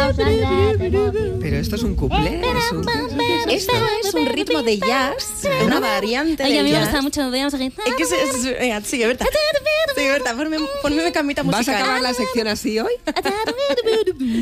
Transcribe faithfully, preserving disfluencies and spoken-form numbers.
Pero esto es un cuplé. Es un... Esto es un ritmo de jazz, una variante Ay, de a mí me jazz. gusta mucho, veamos aquí. Es que se- se- venga, sigue, Berta. Sigue, Berta, ponme, ponme una camita musical. ¿Vas a acabar la sección así hoy?